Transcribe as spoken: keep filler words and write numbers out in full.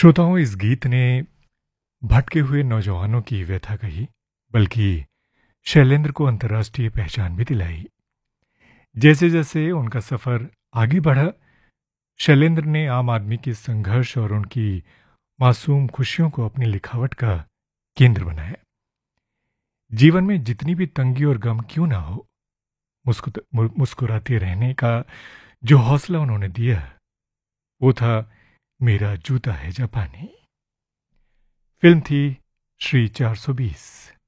श्रोताओं, इस गीत ने भटके हुए नौजवानों की व्यथा कही, बल्कि शैलेंद्र को अंतर्राष्ट्रीय पहचान भी दिलाई। जैसे जैसे उनका सफर आगे बढ़ा, शैलेंद्र ने आम आदमी के संघर्ष और उनकी मासूम खुशियों को अपनी लिखावट का केंद्र बनाया। जीवन में जितनी भी तंगी और गम क्यों ना हो, मुस्कुत- मु- मुस्कुराते रहने का जो हौसला उन्होंने दिया, वो था मेरा जूता है जापानी। फिल्म थी श्री चार सौ बीस।